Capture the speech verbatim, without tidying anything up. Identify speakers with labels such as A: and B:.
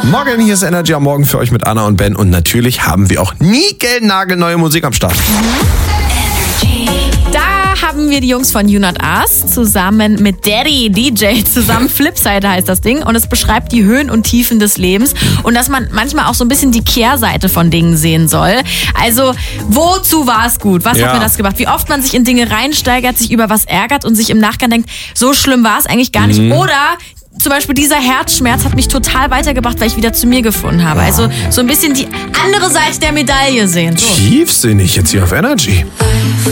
A: Morgen, hier ist Energy am Morgen für euch mit Anna und Ben. Und natürlich haben wir auch niegelnagelneue Musik am Start.
B: Da haben wir die Jungs von You Not Us zusammen mit Daddy D J zusammen. Flipside heißt das Ding. Und es beschreibt die Höhen und Tiefen des Lebens. Und dass man manchmal auch so ein bisschen die Kehrseite von Dingen sehen soll. Also, wozu war es gut? Was
A: Ja.
B: hat mir das gebracht? Wie oft man sich in Dinge reinsteigert, sich über was ärgert und sich im Nachgang denkt, so schlimm war es eigentlich gar nicht. Oder zum Beispiel dieser Herzschmerz hat mich total weitergebracht, weil ich wieder zu mir gefunden habe. Also so ein bisschen die andere Seite der Medaille sehen. So.
A: Tiefsinnig jetzt hier auf Energy.